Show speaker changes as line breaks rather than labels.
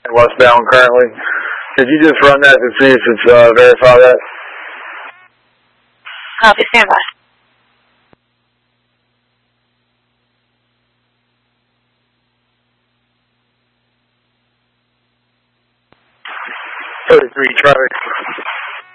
westbound currently. Could you just run that to see if it's verify that?
Copy, stand by.
Traffic.